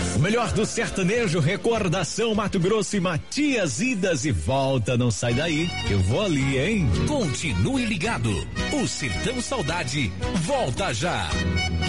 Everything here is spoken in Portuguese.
O melhor do sertanejo, recordação Mato Grosso e Matias, idas e volta, não sai daí, eu vou ali, hein? Continue ligado, o Sertão Saudade volta já.